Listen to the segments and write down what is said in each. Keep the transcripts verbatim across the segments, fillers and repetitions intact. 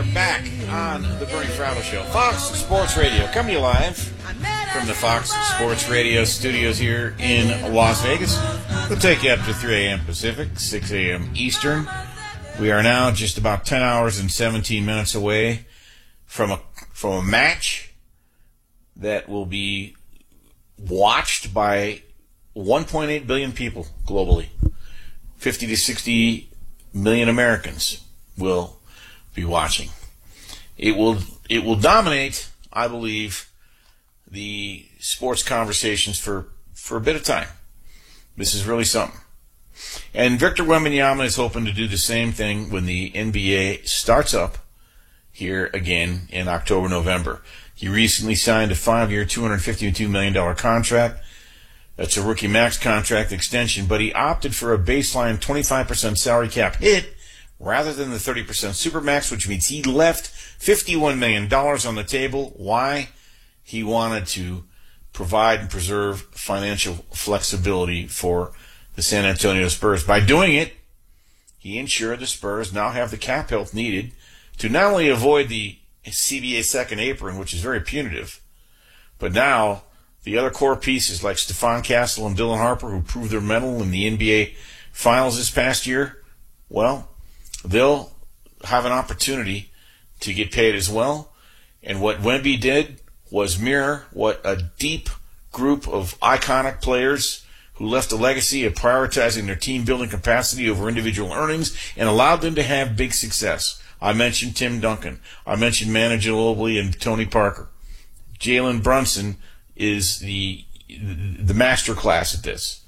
back on the Bernie Fratto Show. Fox Sports Radio, coming to you live from the Fox Sports Radio studios here in Las Vegas. We'll take you up to three a.m. Pacific, six a.m. Eastern. We are now just about ten hours and seventeen minutes away from a from a match that will be watched by one point eight billion people globally. fifty to sixty million Americans will be watching. It will it will dominate, I believe, the sports conversations for, for a bit of time. This is really something. And Victor Wembanyama is hoping to do the same thing when the N B A starts up here again in October, November. He recently signed a five-year, two hundred fifty-two million dollars contract. That's a rookie max contract extension, but he opted for a baseline twenty-five percent salary cap hit rather than the thirty percent supermax, which means he left fifty-one million dollars on the table. Why? He wanted to provide and preserve financial flexibility for the San Antonio Spurs. By doing it, he ensured the Spurs now have the cap health needed to not only avoid the C B A second apron, which is very punitive, but now the other core pieces like Stephon Castle and Dylan Harper, who proved their mettle in the N B A Finals this past year, well, they'll have an opportunity to get paid as well. And what Wemby did was mirror what a deep group of iconic players who left a legacy of prioritizing their team-building capacity over individual earnings and allowed them to have big success. I mentioned Tim Duncan. I mentioned Manu Ginobili and Tony Parker. Jalen Brunson is the the master class at this.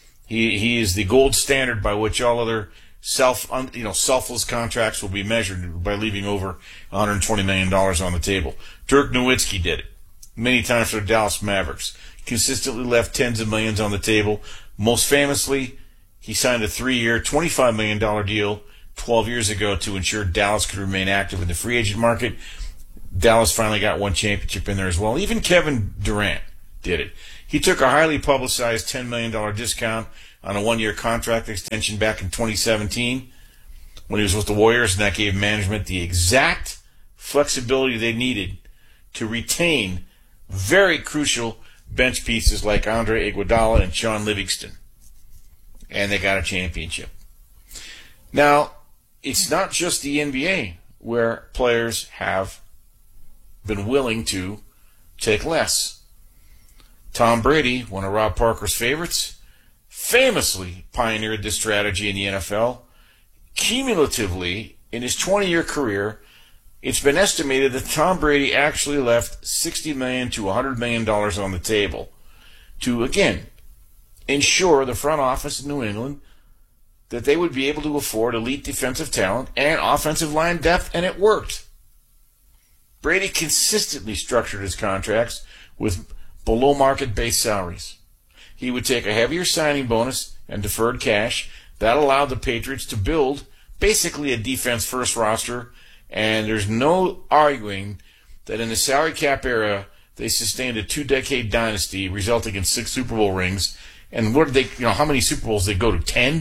He he is the gold standard by which all other self you know selfless contracts will be measured by leaving over one hundred twenty million dollars on the table. Dirk Nowitzki did it many times for the Dallas Mavericks. Consistently left tens of millions on the table. Most famously, he signed a three-year, twenty-five million dollars deal twelve years ago to ensure Dallas could remain active in the free agent market. Dallas finally got one championship in there as well. Even Kevin Durant did it. He took a highly publicized ten million dollars discount on a one-year contract extension back in twenty seventeen when he was with the Warriors, and that gave management the exact flexibility they needed to retain very crucial bench pieces like Andre Iguodala and Sean Livingston. And they got a championship. Now, it's not just the N B A where players have been willing to take less. Tom Brady, one of Rob Parker's favorites, famously pioneered this strategy in the N F L. Cumulatively, in his twenty-year career, it's been estimated that Tom Brady actually left sixty million dollars to one hundred million dollars on the table to, again, ensure the front office in New England that they would be able to afford elite defensive talent and offensive line depth, and it worked. Brady consistently structured his contracts with below-market base salaries. He would take a heavier signing bonus and deferred cash. That allowed the Patriots to build basically a defense-first roster, and there's no arguing that in the salary cap era, they sustained a two-decade dynasty, resulting in six Super Bowl rings. And what did they, you know, how many Super Bowls did they go to? Ten?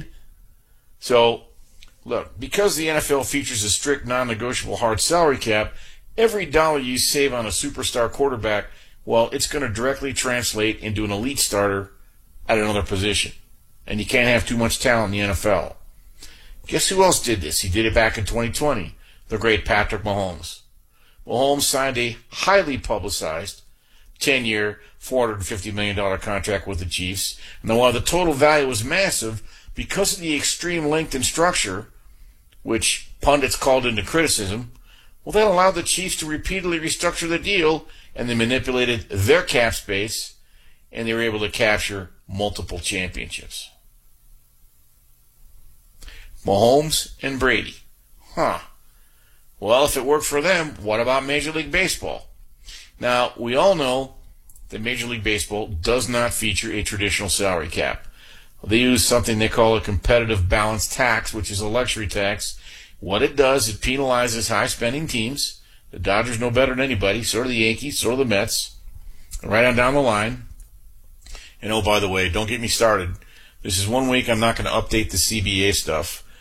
So, look, because the N F L features a strict, non-negotiable hard salary cap, every dollar you save on a superstar quarterback, well, it's going to directly translate into an elite starter at another position. And you can't have too much talent in the N F L. Guess who else did this? He did it back in twenty twenty. The great Patrick Mahomes. Mahomes signed a highly publicized ten-year, four hundred fifty million dollars contract with the Chiefs. And while the total value was massive, because of the extreme length and structure, which pundits called into criticism, well, that allowed the Chiefs to repeatedly restructure the deal, and they manipulated their cap space, and they were able to capture multiple championships. Mahomes and Brady. Huh. Well, if it worked for them, what about Major League Baseball? Now, we all know that Major League Baseball does not feature a traditional salary cap. They use something they call a competitive balance tax, which is a luxury tax. What it does, it penalizes high-spending teams. The Dodgers know better than anybody. So do the Yankees, so do the Mets. Right on down the line. And oh, by the way, don't get me started. This is one week I'm not going to update the C B A stuff.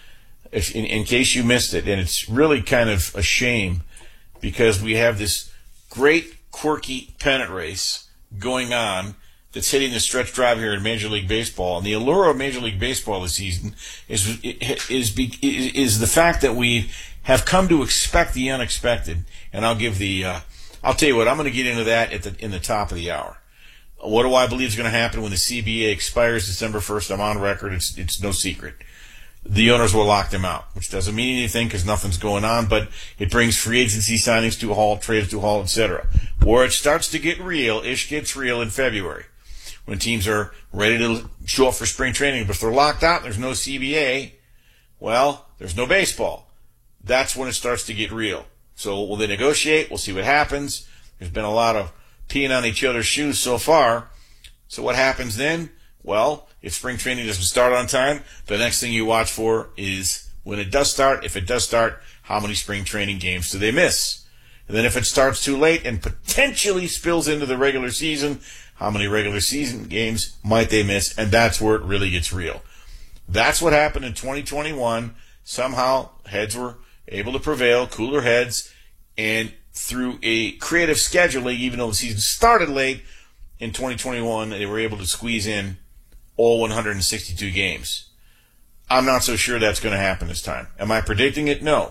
if, in, in case you missed it, and it's really kind of a shame because we have this great, quirky pennant race going on that's hitting the stretch drive here in Major League Baseball. And the allure of Major League Baseball this season is is is, is the fact that we have come to expect the unexpected. And I'll give the uh, I'll tell you what, I'm going to get into that at the in the top of the hour. What do I believe is going to happen when the C B A expires December first? I'm on record. It's it's no secret. The owners will lock them out, which doesn't mean anything because nothing's going on, but it brings free agency signings to a halt, trades to a halt, et cetera. Where it starts to get real, ish gets real in February, when teams are ready to show up for spring training. But if they're locked out, there's no C B A, well, there's no baseball. That's when it starts to get real. So will they negotiate? We'll see what happens. There's been a lot of peeing on each other's shoes so far. So what happens then? Well, if spring training doesn't start on time, the next thing you watch for is when it does start, if it does start, how many spring training games do they miss? And then if it starts too late and potentially spills into the regular season, how many regular season games might they miss? And that's where it really gets real. That's what happened in twenty twenty-one. Somehow heads were able to prevail, cooler heads, and through a creative scheduling, even though the season started late, in twenty twenty-one, they were able to squeeze in all one hundred sixty-two games. I'm not so sure that's going to happen this time. Am I predicting it? No.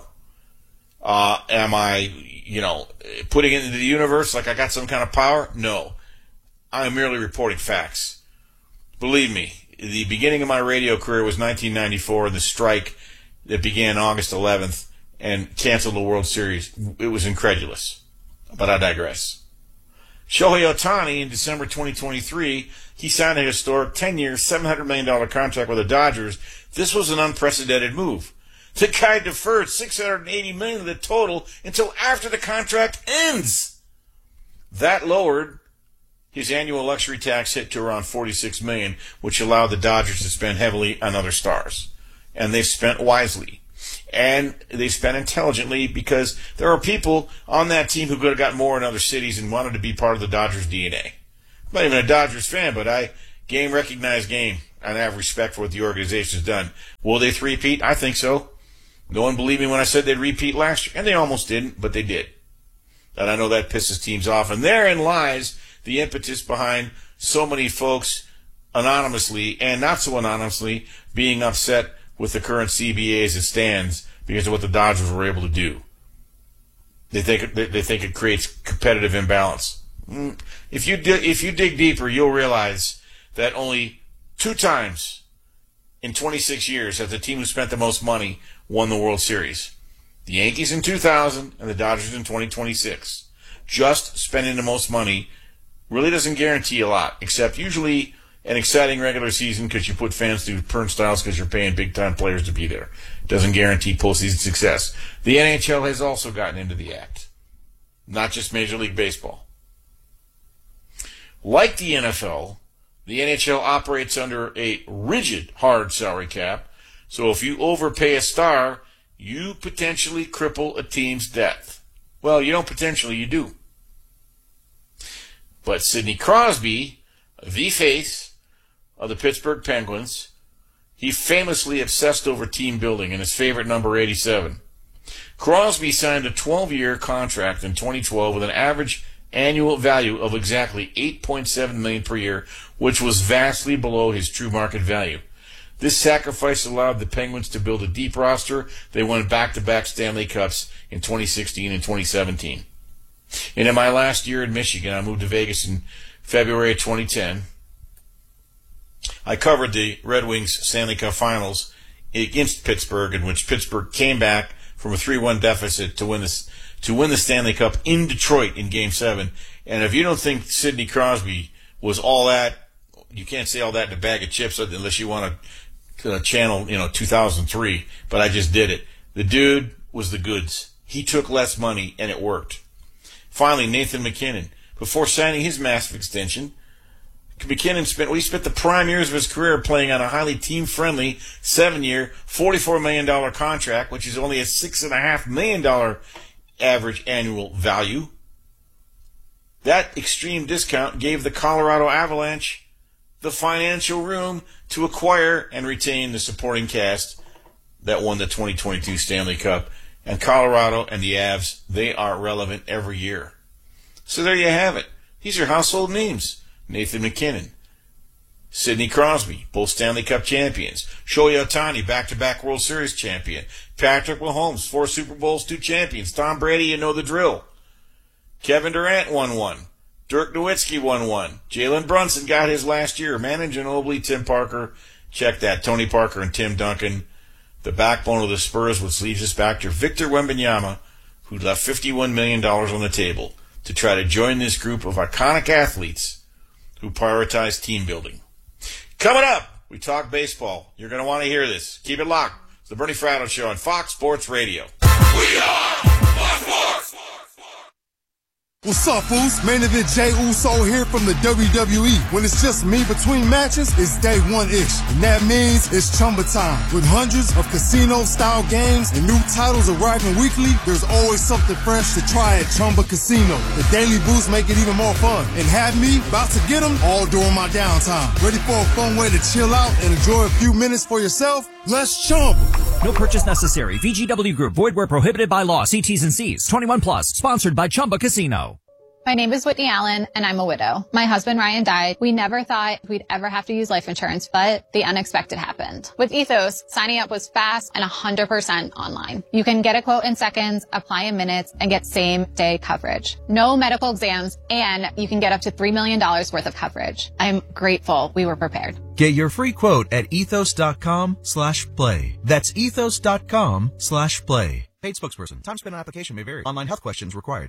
Uh, am I, you know, putting it into the universe like I got some kind of power? No. I'm merely reporting facts. Believe me, the beginning of my radio career was nineteen ninety-four, and the strike that began August eleventh and canceled the World Series. It was incredulous. But I digress. Shohei Ohtani in December twenty twenty-three, he signed a historic ten-year, seven hundred million dollars contract with the Dodgers. This was an unprecedented move. The guy deferred six hundred eighty million dollars of the total until after the contract ends. That lowered his annual luxury tax hit to around forty-six million dollars, which allowed the Dodgers to spend heavily on other stars. And they've spent wisely. And they spent intelligently because there are people on that team who could have got more in other cities and wanted to be part of the Dodgers D N A. I'm not even a Dodgers fan, but I game recognize game, and I have respect for what the organization's done. Will they three-peat? I think so. No one believed me when I said they'd repeat last year, and they almost didn't, but they did. And I know that pisses teams off, and therein lies the impetus behind so many folks anonymously and not so anonymously being upset with the current C B A as it stands because of what the Dodgers were able to do. They think they think it creates competitive imbalance. If you if you dig deeper, you'll realize that only two times in twenty-six years has the team who spent the most money won the World Series. The Yankees in two thousand and the Dodgers in twenty twenty-six. Just spending the most money really doesn't guarantee a lot, except usually an exciting regular season because you put fans through turnstiles because you're paying big-time players to be there. It doesn't guarantee postseason success. The N H L has also gotten into the act, not just Major League Baseball. Like the N F L, the N H L operates under a rigid, hard salary cap, so if you overpay a star, you potentially cripple a team's depth. Well, you don't potentially, you do. But Sidney Crosby, the face of the Pittsburgh Penguins, he famously obsessed over team building and his favorite number eighty-seven. Crosby signed a twelve-year contract in twenty twelve with an average annual value of exactly eight point seven million dollars per year, which was vastly below his true market value. This sacrifice allowed the Penguins to build a deep roster. They won back-to-back Stanley Cups in twenty sixteen and twenty seventeen. And in my last year in Michigan, I moved to Vegas in February of twenty ten. I covered the Red Wings Stanley Cup Finals against Pittsburgh, in which Pittsburgh came back from a three one deficit to win this to win the Stanley Cup in Detroit in Game Seven. And if you don't think Sidney Crosby was all that, you can't say all that in a bag of chips unless you want to uh, channel, you know, two thousand three. But I just did it. The dude was the goods. He took less money, and it worked. Finally, Nathan MacKinnon, before signing his massive extension, McKinnon spent, well, he spent the prime years of his career playing on a highly team-friendly seven-year, forty-four million dollars contract, which is only a six point five million dollars average annual value. That extreme discount gave the Colorado Avalanche the financial room to acquire and retain the supporting cast, that won the twenty twenty-two Stanley Cup. And Colorado and the Avs, they are relevant every year. So there you have it. These are household names. Nathan McKinnon, Sidney Crosby, both Stanley Cup champions. Shohei Ohtani, back-to-back World Series champion. Patrick Mahomes, four Super Bowls, two champions. Tom Brady, you know the drill. Kevin Durant won one. Dirk Nowitzki won one. Jalen Brunson got his last year. Manu Ginobili, Tim Parker. Check that. Tony Parker and Tim Duncan. The backbone of the Spurs, which leaves us back to Victor Wembanyama, who left fifty-one million dollars on the table to try to join this group of iconic athletes who prioritize team building. Coming up, we talk baseball. You're going to want to hear this. Keep it locked. It's the Bernie Fratto Show on Fox Sports Radio. We are Fox Sports! What's up, fools? Main event Jey Uso here from the W W E. When it's just me between matches, it's day one-ish. And that means it's Chumba time. With hundreds of casino-style games and new titles arriving weekly, there's always something fresh to try at Chumba Casino. The daily boosts make it even more fun. And have me about to get them all during my downtime. Ready for a fun way to chill out and enjoy a few minutes for yourself? Let's Chumba. No purchase necessary. V G W Group. Void where prohibited by law. See T's and C's. twenty-one plus. Sponsored by Chumba Casino. My name is Whitney Allen, and I'm a widow. My husband, Ryan, died. We never thought we'd ever have to use life insurance, but the unexpected happened. With Ethos, signing up was fast and one hundred percent online. You can get a quote in seconds, apply in minutes, and get same-day coverage. No medical exams, and you can get up to three million dollars worth of coverage. I'm grateful we were prepared. Get your free quote at ethos.com slash play. That's ethos.com slash play. Paid spokesperson. Time spent on application may vary. Online health questions required.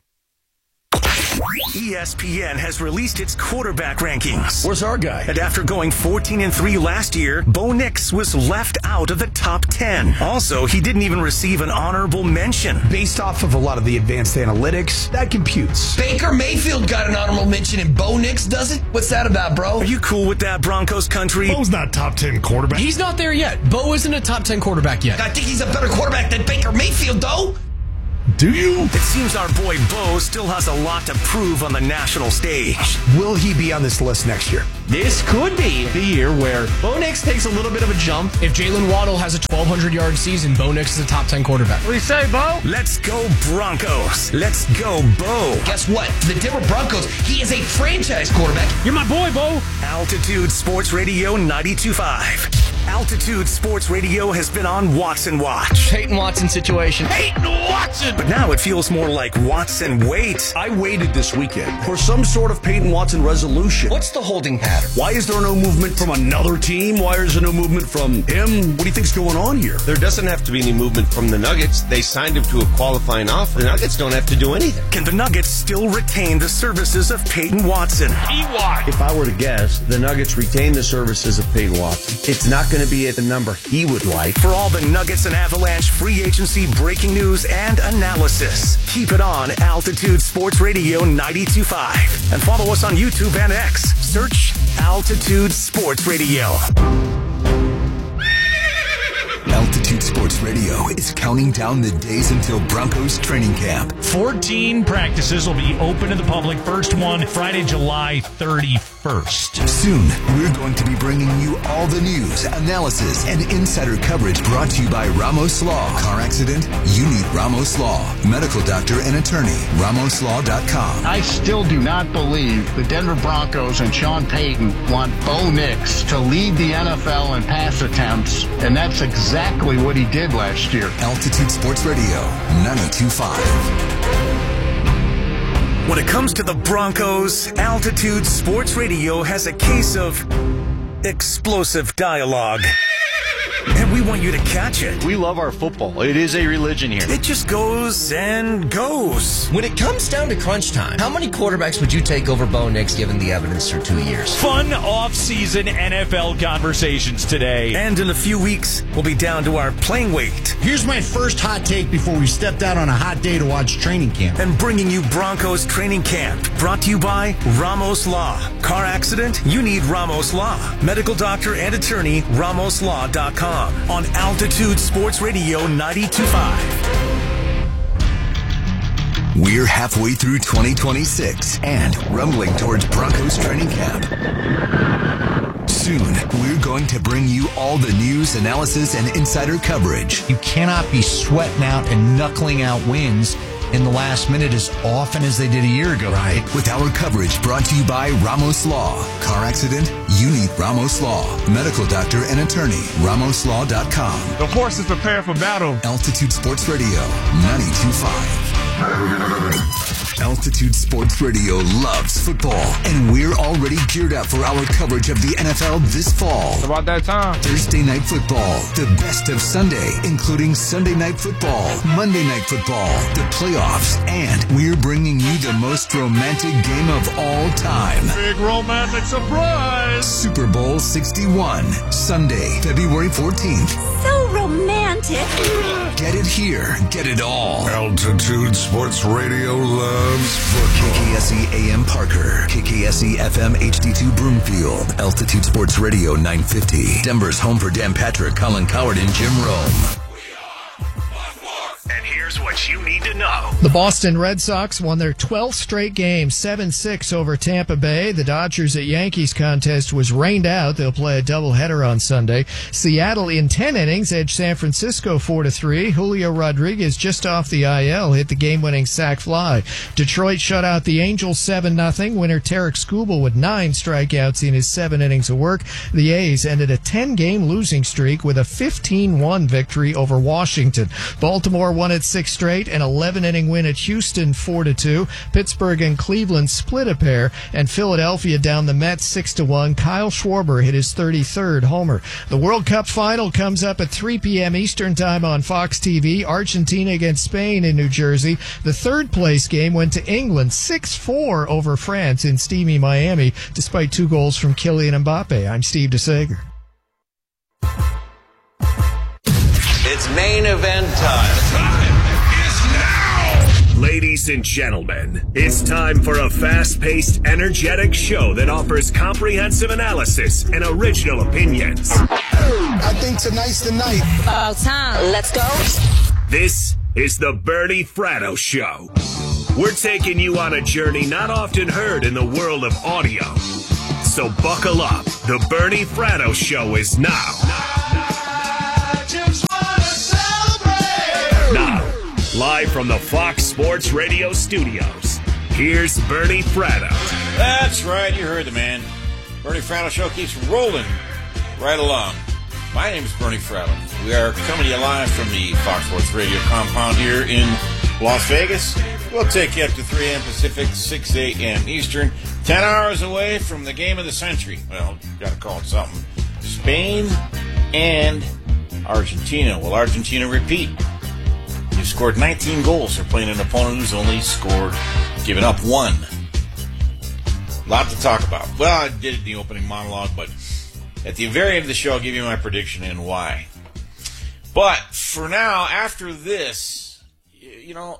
E S P N has released its quarterback rankings. Where's our guy? And after going fourteen and three last year, Bo Nix was left out of the top ten. Also, he didn't even receive an honorable mention. Based off of a lot of the advanced analytics, that computes. Baker Mayfield got an honorable mention and Bo Nix doesn't? What's that about, bro? Are you cool with that, Broncos country? Bo's not top ten quarterback. He's not there yet. Bo isn't a top ten quarterback yet. I think he's a better quarterback than Baker Mayfield, though. Do you? It seems our boy Bo still has a lot to prove on the national stage. Will he be on this list next year? This could be the year where Bo Nix takes a little bit of a jump. If Jalen Waddle has a twelve hundred yard season, Bo Nix is a top ten quarterback. What do you say, Bo? Let's go Broncos. Let's go Bo. Guess what? The Denver Broncos, he is a franchise quarterback. You're my boy, Bo. Altitude Sports Radio ninety-two point five. Altitude Sports Radio has been on Watson Watch. Peyton Watson situation. Peyton Watson! But now it feels more like Watson Wait. I waited this weekend for some sort of Peyton Watson resolution. What's the holding pattern? Why is there no movement from another team? Why is there no movement from him? What do you think's going on here? There doesn't have to be any movement from the Nuggets. They signed him to a qualifying offer. The Nuggets don't have to do anything. Can the Nuggets still retain the services of Peyton Watson? If I were to guess, the Nuggets retain the services of Peyton Watson. It's not going to be at the number he would like. For all the Nuggets and Avalanche free agency breaking news and analysis, keep it on Altitude Sports Radio ninety-two point five. And follow us on YouTube and X. Search Altitude Sports Radio. Altitude Sports Radio is counting down the days until Broncos training camp. fourteen practices will be open to the public. First one, Friday, July thirty-first. Soon, we're going to be bringing you all the news, analysis, and insider coverage brought to you by Ramos Law. Car accident? You need Ramos Law. Medical doctor and attorney. Ramos Law dot com. I still do not believe the Denver Broncos and Sean Payton want Bo Nix to lead the N F L in pass attempts, and that's exactly what he did last year. Altitude Sports Radio, ninety-two point five. When it comes to the Broncos, Altitude Sports Radio has a case of explosive dialogue. And we want you to catch it. We love our football. It is a religion here. It just goes and goes. When it comes down to crunch time, how many quarterbacks would you take over Bo Nix given the evidence through two years? Fun off-season N F L conversations today. And in a few weeks, we'll be down to our playing weight. Here's my first hot take before we stepped out on a hot day to watch training camp. And bringing you Broncos training camp. Brought to you by Ramos Law. Car accident? You need Ramos Law. Medical doctor and attorney, Ramos Law dot com. On Altitude Sports Radio ninety-two point five. We're halfway through twenty twenty-six and rumbling towards Broncos training camp. Soon, we're going to bring you all the news, analysis, and insider coverage. You cannot be sweating out and knuckling out wins in the last minute as often as they did a year ago. Right. With our coverage brought to you by Ramos Law. Car accident? You need Ramos Law. Medical doctor and attorney. Ramos Law dot com. The horse is prepared for battle. Altitude Sports Radio, ninety-two point five. Altitude Sports Radio loves football, and we're already geared up for our coverage of the N F L this fall. It's about that time. Thursday Night Football, the best of Sunday, including Sunday Night Football, Monday Night Football, the playoffs, and we're bringing you the most romantic game of all time. Big romantic surprise! Super Bowl sixty-one, Sunday, February fourteenth. So romantic. Get it here. Get it all. Altitude Sports Radio loves football. K K S E A M Parker. K K S E F M H D two Broomfield. Altitude Sports Radio nine fifty. Denver's home for Dan Patrick, Colin Coward, and Jim Rome. And here's what you need to know. The Boston Red Sox won their twelfth straight game, seven six over Tampa Bay. The Dodgers at Yankees contest was rained out. They'll play a doubleheader on Sunday. Seattle in ten innings edged San Francisco four to three. Julio Rodriguez just off the I L hit the game-winning sac fly. Detroit shut out the Angels seven nothing. Winner Tarek Skubal with nine strikeouts in his seven innings of work. The A's ended a ten-game losing streak with a fifteen one victory over Washington. Baltimore won at six straight, an eleven-inning win at Houston four to two. Pittsburgh and Cleveland split a pair, and Philadelphia down the Mets six to one. Kyle Schwarber hit his thirty-third homer. The World Cup final comes up at three p.m. Eastern Time on Fox T V. Argentina against Spain in New Jersey. The third-place game went to England six four over France in steamy Miami, despite two goals from Kylian Mbappe. I'm Steve DeSager. It's main event time. Time is now. Ladies and gentlemen, it's time for a fast-paced, energetic show that offers comprehensive analysis and original opinions. I think tonight's the night. About time. Let's go. This is the Bernie Fratto Show. We're taking you on a journey not often heard in the world of audio. So buckle up. The Bernie Fratto Show is now. Now, live from the Fox Sports Radio studios, here's Bernie Fratto. That's right, you heard the man. Bernie Fratto Show keeps rolling right along. My name is Bernie Fratto. We are coming to you live from the Fox Sports Radio compound here in Las Vegas. We'll take you up to three a.m. Pacific, six a.m. Eastern, ten hours away from the game of the century. Well, got to call it something. Spain and Argentina. Will Argentina repeat? They've scored nineteen goals. They're playing an opponent who's only scored, given up one. A lot to talk about. Well, I did it in the opening monologue, but at the very end of the show, I'll give you my prediction and why. But for now, after this, you know,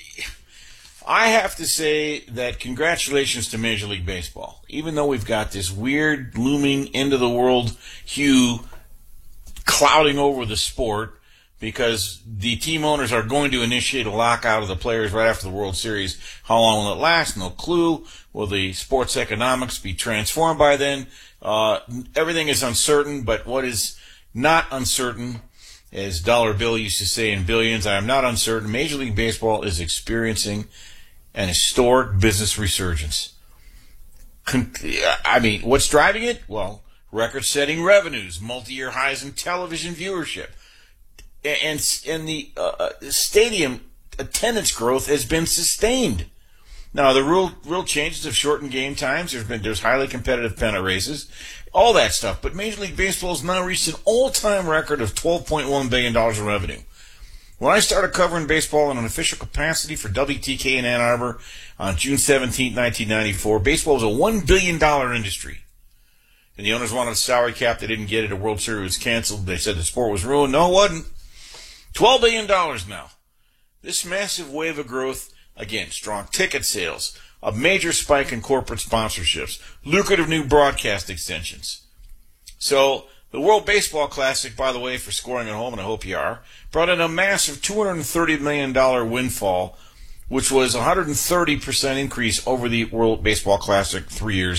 I have to say that congratulations to Major League Baseball. Even though we've got this weird, looming, end-of-the-world hue clouding over the sport, because the team owners are going to initiate a lockout of the players right after the World Series. How long will it last? No clue. Will the sports economics be transformed by then? Uh, everything is uncertain, but what is not uncertain, as Dollar Bill used to say in Billions, I am not uncertain. Major League Baseball is experiencing an historic business resurgence. Con- I mean, what's driving it? Well, record-setting revenues, multi-year highs in television viewership. And, and the uh, stadium attendance growth has been sustained. Now, the real real changes have shortened game times. There's been there's highly competitive pennant races, all that stuff. But Major League Baseball has now reached an all-time record of twelve point one billion dollars in revenue. When I started covering baseball in an official capacity for W T K in Ann Arbor on June seventeenth, nineteen ninety-four, baseball was a one billion dollars industry. And the owners wanted a salary cap. They didn't get it. A World Series was canceled. They said the sport was ruined. No, it wasn't. twelve billion dollars now. This massive wave of growth, again, strong ticket sales, a major spike in corporate sponsorships, lucrative new broadcast extensions. So, the World Baseball Classic, by the way, for scoring at home, and I hope you are, brought in a massive two hundred thirty million dollars windfall, which was a one hundred thirty percent increase over the World Baseball Classic three years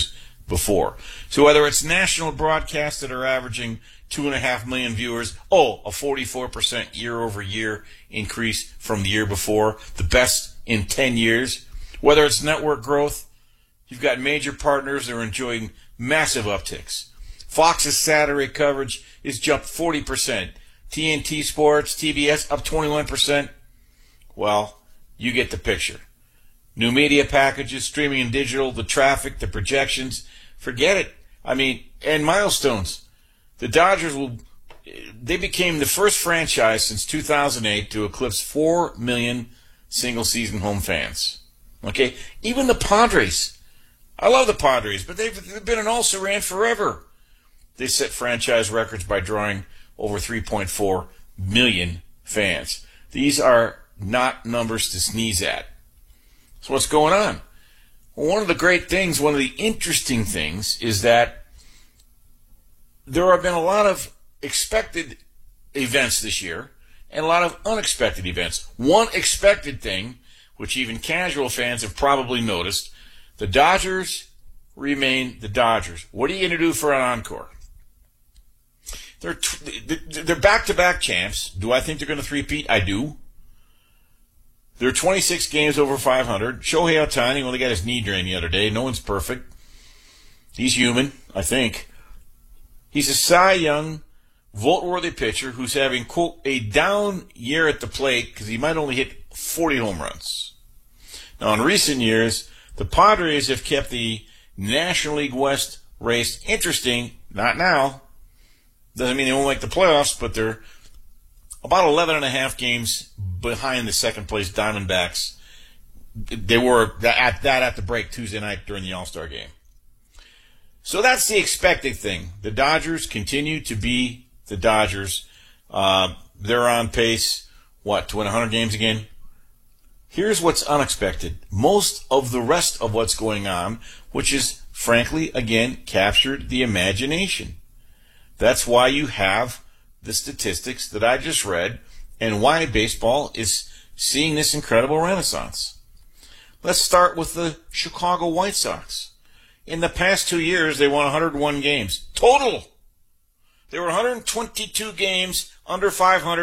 before. So whether it's national broadcasts that are averaging two and a half million viewers, oh, a forty-four percent year-over-year increase from the year before, the best in ten years. Whether it's network growth, you've got major partners that are enjoying massive upticks. Fox's Saturday coverage is jumped forty percent. T N T Sports, T B S up twenty-one percent. Well, you get the picture. New media packages, streaming and digital, the traffic, the projections, forget it. I mean, and milestones. The Dodgers will, they became the first franchise since two thousand eight to eclipse four million single-season home fans. Okay? Even the Padres. I love the Padres, but they've, they've been an also-ran forever. They set franchise records by drawing over three point four million fans. These are not numbers to sneeze at. So what's going on? Well, one of the great things, one of the interesting things is that there have been a lot of expected events this year and a lot of unexpected events. One expected thing, which even casual fans have probably noticed, the Dodgers remain the Dodgers. What are you going to do for an encore? They're they're back-to-back champs. Do I think they're going to three-peat? I do. They're twenty-six games over five hundred. Shohei Ohtani only got his knee drained the other day. No one's perfect. He's human, I think. He's a Cy Young, vote-worthy pitcher who's having, quote, a down year at the plate because he might only hit forty home runs. Now, in recent years, the Padres have kept the National League West race interesting. Not now. Doesn't mean they won't make the playoffs, but they're about eleven and a half games behind the second-place Diamondbacks. They were at that at the break Tuesday night during the All-Star game. So that's the expected thing. The Dodgers continue to be the Dodgers. Uh, they're on pace, what, to win one hundred games again? Here's what's unexpected. Most of the rest of what's going on, which is, frankly, again, captured the imagination. That's why you have the statistics that I just read and why baseball is seeing this incredible renaissance. Let's start with the Chicago White Sox. In the past two years, they won one hundred one games. Total! There were one hundred twenty-two games under five hundred.